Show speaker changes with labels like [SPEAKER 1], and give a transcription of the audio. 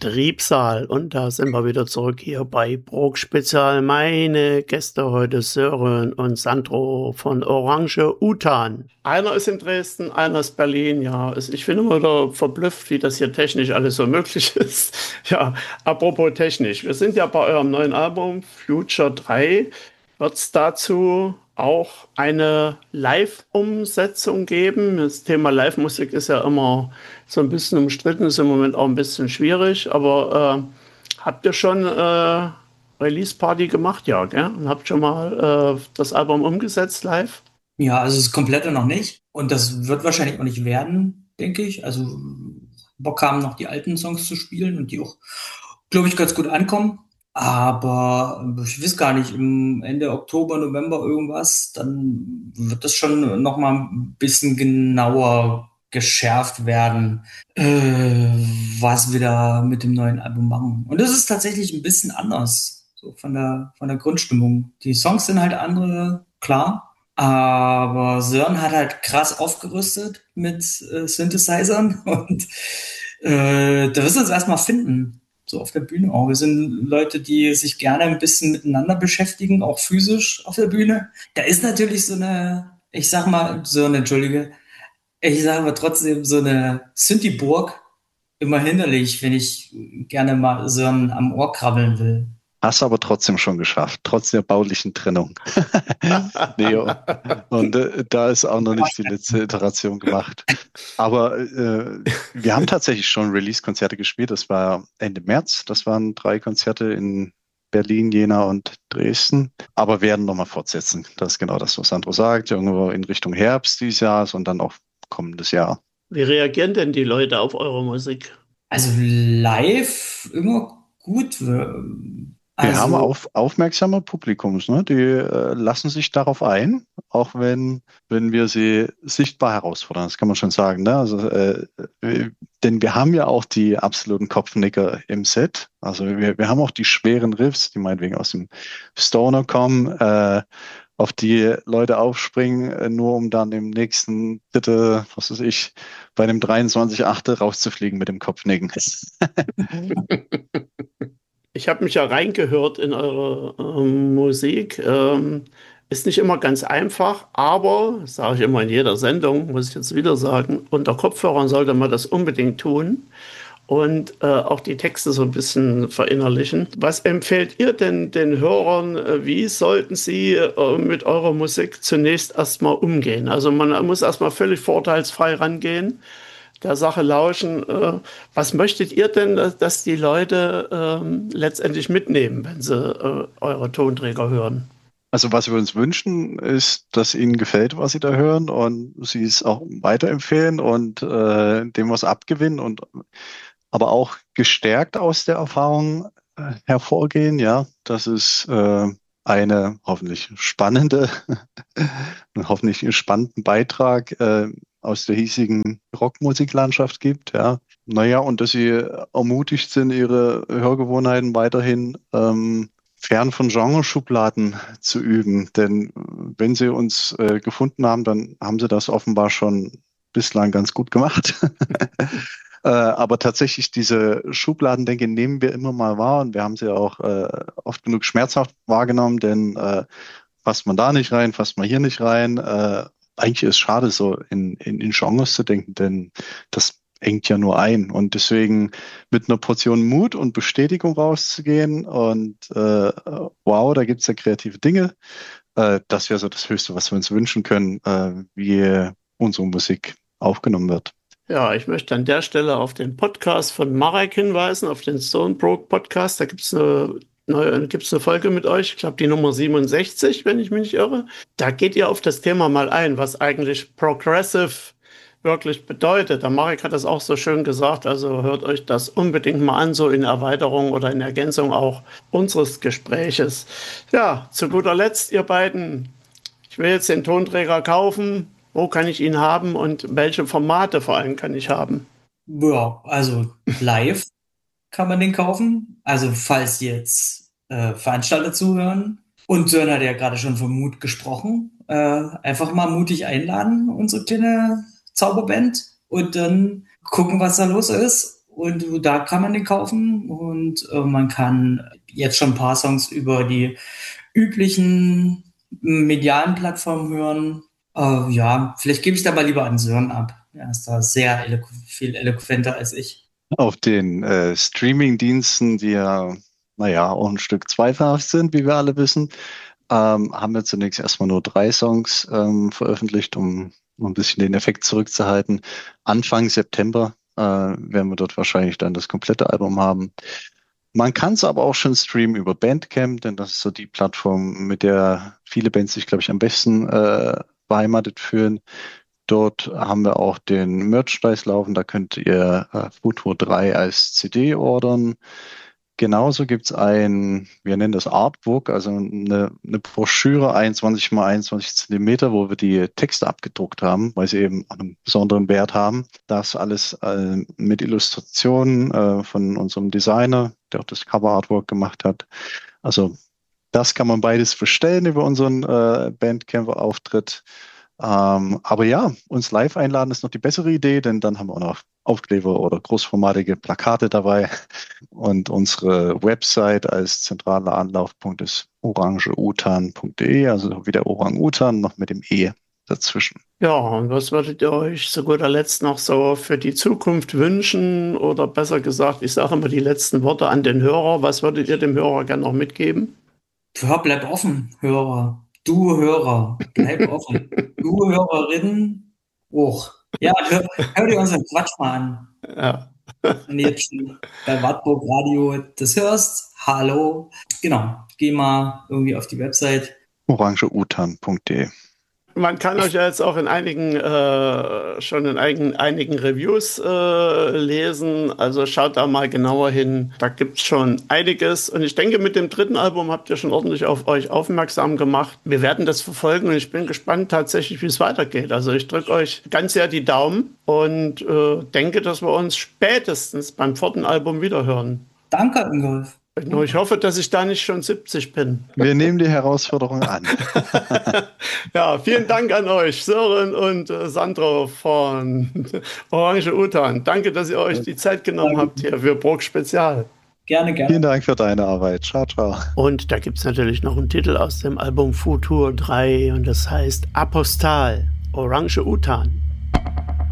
[SPEAKER 1] Tribsal. Und da sind wir wieder zurück hier bei Prog Spezial. Meine Gäste heute Sören und Sandro von Orange Utan. Einer ist in Dresden, einer ist Berlin. Ja, ich bin immer wieder verblüfft, wie das hier technisch alles so möglich ist. Ja, apropos technisch. Wir sind ja bei eurem neuen Album Future 3. Wird es dazu auch eine Live-Umsetzung geben? Das Thema Live-Musik ist ja immer so ein bisschen umstritten, ist im Moment auch ein bisschen schwierig, aber habt ihr schon Release-Party gemacht? Ja, gell? Und habt schon mal das Album umgesetzt live?
[SPEAKER 2] Ja, also das Komplette noch nicht. Und das wird wahrscheinlich auch nicht werden, denke ich. Also Bock haben, noch die alten Songs zu spielen und die auch, glaube ich, ganz gut ankommen. Aber ich weiß gar nicht, im Ende Oktober, November irgendwas, dann wird das schon noch mal ein bisschen genauer geschärft werden, was wir da mit dem neuen Album machen. Und das ist tatsächlich ein bisschen anders, so von der Grundstimmung. Die Songs sind halt andere, klar. Aber Sören hat halt krass aufgerüstet mit Synthesizern und da wirst du uns erstmal finden, so auf der Bühne auch. Wir sind Leute, die sich gerne ein bisschen miteinander beschäftigen, auch physisch auf der Bühne. Da ist natürlich so eine, ich sag mal, Sören, entschuldige, ich sage aber trotzdem so eine Synthi-Burg immer hinderlich, wenn ich gerne mal Sören am Ohr krabbeln will.
[SPEAKER 3] Hast du aber trotzdem schon geschafft, trotz der baulichen Trennung. Nee, und da ist auch noch nicht die letzte Iteration gemacht. Aber wir haben tatsächlich schon Release-Konzerte gespielt. Das war Ende März. Das waren 3 Konzerte in Berlin, Jena und Dresden. Aber werden nochmal fortsetzen. Das ist genau das, was Sandro sagt. Irgendwo in Richtung Herbst dieses Jahres und dann auch kommendes Jahr.
[SPEAKER 1] Wie reagieren denn die Leute auf eure Musik?
[SPEAKER 2] Also live immer gut.
[SPEAKER 3] Wir haben
[SPEAKER 2] Also
[SPEAKER 3] aufmerksame Publikums, ne? Die lassen sich darauf ein, auch wenn wir sie sichtbar herausfordern. Das kann man schon sagen, ne? Also, denn wir haben ja auch die absoluten Kopfnicker im Set. Also wir haben auch die schweren Riffs, die meinetwegen aus dem Stoner kommen, auf die Leute aufspringen, nur um dann im nächsten Dritte, was weiß ich, bei dem 23.8. rauszufliegen mit dem Kopfnicken.
[SPEAKER 1] Ich habe mich ja reingehört in eure Musik. Ist nicht immer ganz einfach, aber, das sage ich immer in jeder Sendung, muss ich jetzt wieder sagen, unter Kopfhörern sollte man das unbedingt tun und auch die Texte so ein bisschen verinnerlichen. Was empfehlt ihr denn den Hörern? Wie sollten sie mit eurer Musik zunächst erstmal umgehen? Also man muss erstmal völlig vorurteilsfrei rangehen, der Sache lauschen. Was möchtet ihr denn, dass die Leute letztendlich mitnehmen, wenn sie eure Tonträger hören?
[SPEAKER 3] Also was wir uns wünschen, ist, dass ihnen gefällt, was sie da hören und sie es auch weiterempfehlen und dem was abgewinnen und aber auch gestärkt aus der Erfahrung hervorgehen, ja. Das ist eine hoffentlich spannende, einen hoffentlich spannenden Beitrag aus der hiesigen Rockmusiklandschaft gibt, ja. Naja, und dass sie ermutigt sind, ihre Hörgewohnheiten weiterhin fern von Genreschubladen zu üben. Denn wenn sie uns gefunden haben, dann haben sie das offenbar schon bislang ganz gut gemacht. Aber tatsächlich diese Schubladendenke nehmen wir immer mal wahr und wir haben sie auch oft genug schmerzhaft wahrgenommen, denn fasst man da nicht rein, fasst man hier nicht rein. Eigentlich ist es schade, so in Genres zu denken, denn das engt ja nur ein. Und deswegen mit einer Portion Mut und Bestätigung rauszugehen und wow, da gibt's ja kreative Dinge. Das wäre so das Höchste, was wir uns wünschen können, wie unsere Musik aufgenommen wird.
[SPEAKER 1] Ja, ich möchte an der Stelle auf den Podcast von Marek hinweisen, auf den Stonebrook Podcast. Da gibt's eine Folge mit euch, ich glaube die Nummer 67, wenn ich mich nicht irre. Da geht ihr auf das Thema mal ein, was eigentlich Progressive wirklich bedeutet. Der Marek hat das auch so schön gesagt, also hört euch das unbedingt mal an, so in Erweiterung oder in Ergänzung auch unseres Gespräches. Ja, zu guter Letzt, ihr beiden, ich will jetzt den Tonträger kaufen. Wo kann ich ihn haben und welche Formate vor allem kann ich haben?
[SPEAKER 2] ja, also live kann man den kaufen. Also falls jetzt Veranstalter zuhören. Und Sören hat ja gerade schon von Mut gesprochen. Einfach mal mutig einladen, unsere kleine Zauberband. Und dann gucken, was da los ist. und da kann man den kaufen und man kann jetzt schon ein paar Songs über die üblichen medialen Plattformen hören. Ja, vielleicht gebe ich da mal lieber an Sören ab. Er ist da sehr viel eloquenter als ich.
[SPEAKER 3] Auf den Streaming-Diensten, die ja, naja, auch ein Stück zweifelhaft sind, wie wir alle wissen, haben wir zunächst erstmal nur 3 Songs veröffentlicht, um ein bisschen den Effekt zurückzuhalten. Anfang September werden wir dort wahrscheinlich dann das komplette Album haben. Man kann es aber auch schon streamen über Bandcamp, denn das ist so die Plattform, mit der viele Bands sich, glaube ich, am besten beheimatet fühlen. Dort haben wir auch den Merchandise laufen, da könnt ihr Futur 3 als CD ordern. Genauso gibt es wir nennen das Artbook, also eine Broschüre 21 x 21 Zentimeter, wo wir die Texte abgedruckt haben, weil sie eben einen besonderen Wert haben. Das alles mit Illustrationen von unserem Designer, der auch das Cover-Artwork gemacht hat. Also das kann man beides bestellen über unseren Bandcamp-Auftritt. Aber ja, uns live einladen ist noch die bessere Idee, denn dann haben wir auch noch Aufkleber oder großformatige Plakate dabei. Und unsere Website als zentraler Anlaufpunkt ist orangeutan.de, also wie der Orang-Utan, noch mit dem E dazwischen.
[SPEAKER 1] Ja, und was würdet ihr euch zu guter Letzt noch so für die Zukunft wünschen? Oder besser gesagt, ich sage immer die letzten Worte an den Hörer. Was würdet ihr dem Hörer gerne noch mitgeben?
[SPEAKER 2] Ja, bleib offen, Hörer. Du Hörer, bleib offen. Du Hörerin, hoch. Ja, hör dir unseren Quatsch mal an.
[SPEAKER 1] Ja.
[SPEAKER 2] Wenn du jetzt bei Wartburg Radio das hörst, hallo. Genau, geh mal irgendwie auf die Website.
[SPEAKER 3] orangeutan.de.
[SPEAKER 1] Man kann euch ja jetzt auch in einigen Reviews lesen, also schaut da mal genauer hin. Da gibt es schon einiges und ich denke, mit dem 3. Album habt ihr schon ordentlich auf euch aufmerksam gemacht. Wir werden das verfolgen und ich bin gespannt tatsächlich, wie es weitergeht. Also ich drücke euch ganz sehr die Daumen und denke, dass wir uns spätestens beim 4. Album wiederhören.
[SPEAKER 2] Danke, Ingolf.
[SPEAKER 1] Nur ich hoffe, dass ich da nicht schon 70 bin.
[SPEAKER 3] Wir nehmen die Herausforderung an.
[SPEAKER 1] Ja, vielen Dank an euch, Sören und Sandro von Orang-Utan. Danke, dass ihr euch die Zeit genommen habt hier für Brok Spezial.
[SPEAKER 2] Gerne, gerne.
[SPEAKER 3] Vielen Dank für deine Arbeit. Ciao, ciao.
[SPEAKER 1] Und da gibt es natürlich noch einen Titel aus dem Album Futur 3 und das heißt Apostal, Orang-Utan.